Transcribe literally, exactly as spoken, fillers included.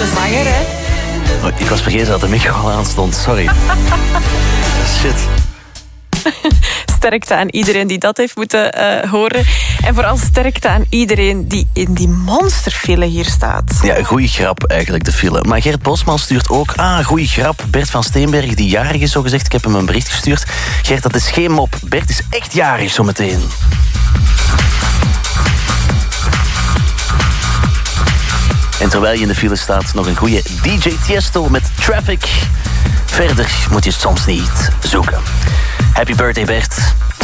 zanger, hè? Oh, ik was vergeten dat de micro al aan stond, sorry. Shit. Sterkte aan iedereen die dat heeft moeten uh, horen. En vooral sterkte aan iedereen die in die monsterfile hier staat. Ja, een goeie grap eigenlijk, de file. Maar Gert Bosman stuurt ook... Ah, goeie grap. Bert van Steenberg, die jarig is, zo gezegd. Ik heb hem een bericht gestuurd. Gert, dat is geen mop. Bert is echt jarig, zometeen. En terwijl je in de file staat, nog een goede D J Tiesto met Traffic. Verder moet je het soms niet zoeken. Happy birthday, Bert.